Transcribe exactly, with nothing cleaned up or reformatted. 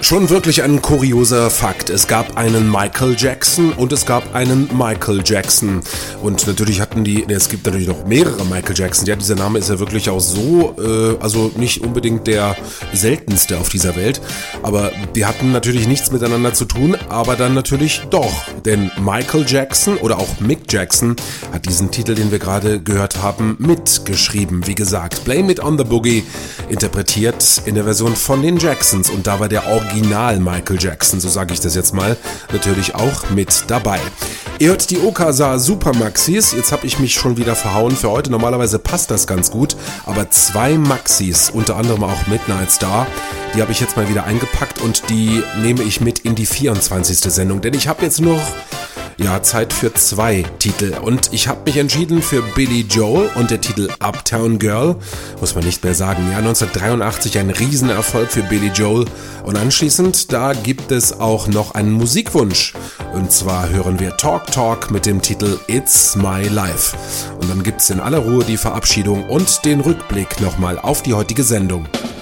Schon wirklich ein kurioser Fakt. Es gab einen Michael Jackson und es gab einen Michael Jackson. Und natürlich hatten die, es gibt natürlich noch mehrere Michael Jackson. Ja, dieser Name ist ja wirklich auch so, äh, also nicht unbedingt der seltenste auf dieser Welt. Aber die hatten natürlich nichts miteinander zu tun, aber dann natürlich doch. Denn Michael Jackson oder auch Mick Jackson hat diesen Titel, den wir gerade gehört haben, mitgeschrieben. Wie gesagt, Blame It on the Boogie, interpretiert in der Version von den Jacksons. Und da war der Original Michael Jackson, so sage ich das jetzt mal, natürlich auch mit dabei. Ihr hört die Okasa Super Maxis. Jetzt habe ich mich schon wieder verhauen für heute. Normalerweise passt das ganz gut, aber zwei Maxis, unter anderem auch Midnight Star, die habe ich jetzt mal wieder eingepackt und die nehme ich mit in die vierundzwanzigste Sendung, denn ich habe jetzt noch Ja, Zeit für zwei Titel und ich habe mich entschieden für Billy Joel und der Titel Uptown Girl, muss man nicht mehr sagen. Ja, neunzehnhundertdreiundachtzig ein Riesenerfolg für Billy Joel und anschließend, da gibt es auch noch einen Musikwunsch und zwar hören wir Talk Talk mit dem Titel It's My Life und dann gibt's in aller Ruhe die Verabschiedung und den Rückblick nochmal auf die heutige Sendung.